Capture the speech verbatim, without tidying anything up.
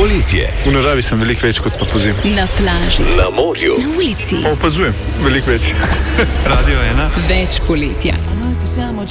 Poletje. V naravi sem veliko več kot pa pozimi. Na plaži, Na morju. na ulici. Opazujem, veliko več. Radio ena. Več poletja.